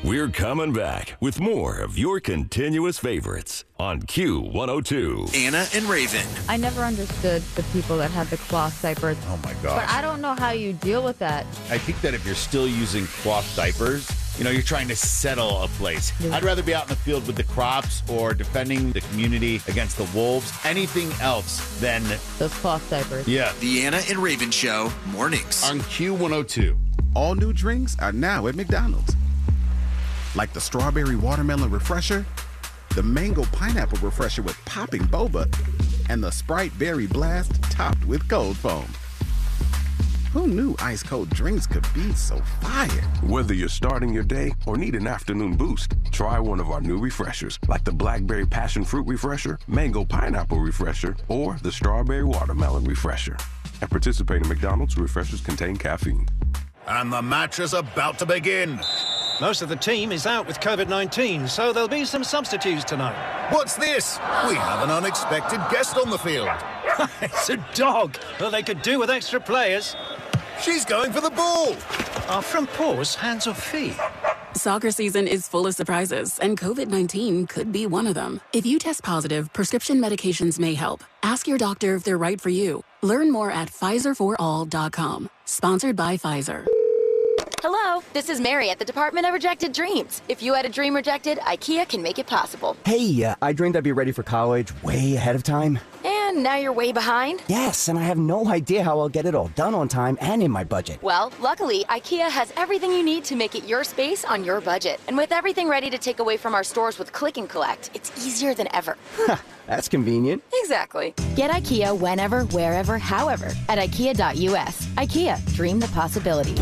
We're coming back with more of your continuous favorites on Q102. Anna and Raven. I never understood the people that had the cloth diapers. Oh, my gosh. But I don't know how you deal with that. I think that if you're still using cloth diapers, you're trying to settle a place. Yeah. I'd rather be out in the field with the crops or defending the community against the wolves. Anything else than Those cloth diapers. Yeah. The Anna and Raven Show, mornings. On Q102. All new drinks are now at McDonald's. Like the strawberry watermelon refresher, the mango pineapple refresher with popping boba, and the Sprite berry blast topped with cold foam. Who knew ice cold drinks could be so fire? Whether you're starting your day or need an afternoon boost, try one of our new refreshers, like the Blackberry Passion Fruit Refresher, Mango Pineapple Refresher, or the Strawberry Watermelon Refresher. At participating McDonald's, refreshers contain caffeine. And the match is about to begin. Most of the team is out with COVID-19, so there'll be some substitutes tonight. What's this? We have an unexpected guest on the field. It's a dog. Well, they could do with extra players. She's going for the ball. Are front paws hands or feet? Soccer season is full of surprises, and COVID-19 could be one of them. If you test positive, prescription medications may help. Ask your doctor if they're right for you. Learn more at PfizerForAll.com. Sponsored by Pfizer. Hello, this is Mary at the Department of Rejected Dreams. If you had a dream rejected, IKEA can make it possible. Hey, I dreamed I'd be ready for college way ahead of time. And now you're way behind? Yes, and I have no idea how I'll get it all done on time and in my budget. Well, luckily, IKEA has everything you need to make it your space on your budget. And with everything ready to take away from our stores with Click and Collect, it's easier than ever. That's convenient. Exactly. Get IKEA whenever, wherever, however at IKEA.us. IKEA, dream the possibility.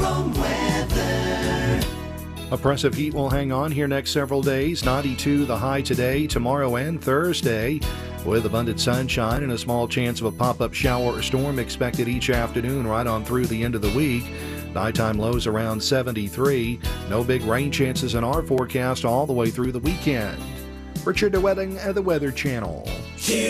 Oppressive heat will hang on here next several days. 92 the high today, tomorrow, and Thursday, with abundant sunshine and a small chance of a pop-up shower or storm expected each afternoon right on through the end of the week. Nighttime lows around 73. No big rain chances in our forecast all the way through the weekend. Richard DeWetting at the Weather Channel.